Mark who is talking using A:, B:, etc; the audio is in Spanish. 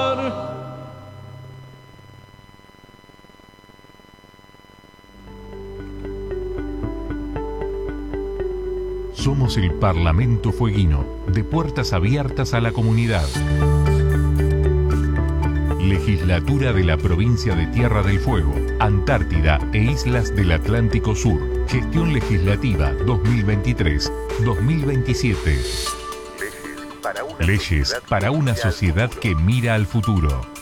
A: Somos el Parlamento Fueguino, de puertas abiertas a la comunidad. Legislatura de la Provincia de Tierra del Fuego, Antártida e Islas del Atlántico Sur. Gestión Legislativa 2023-2027. Leyes para una sociedad que mira al futuro.